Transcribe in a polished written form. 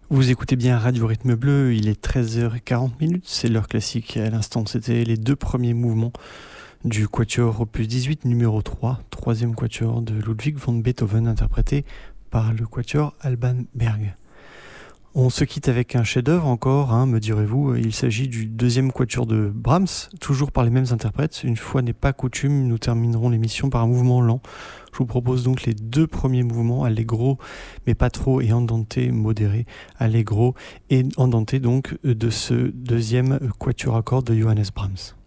Vous écoutez bien Radio Rythme Bleu, il est 13h40, c'est l'heure classique. À l'instant, c'était les deux premiers mouvements du Quatuor Opus 18 numéro 3, troisième Quatuor de Ludwig van Beethoven, interprété par le Quatuor Alban Berg. On se quitte avec un chef-d'œuvre encore, me direz-vous. Il s'agit du deuxième Quatuor de Brahms, toujours par les mêmes interprètes. Une fois n'est pas coutume, nous terminerons l'émission par un mouvement lent. Je vous propose donc les deux premiers mouvements, Allegro, mais pas trop, et Andante modéré, Allegro et Andante donc de ce deuxième Quatuor à cordes de Johannes Brahms.